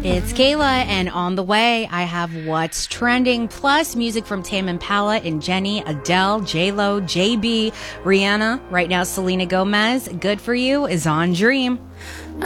It's Kayla, and on the way, I have What's Trending, plus music from Tame Impala and Jenny, Adele, J-Lo, JB, Rihanna, right now Selena Gomez. Good For You is on Dream.